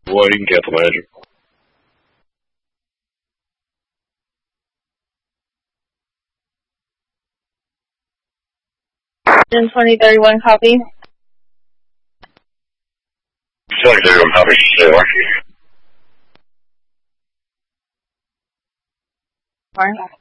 Well, you can cancel manager. 2031 copy. 2031 copy. Mark.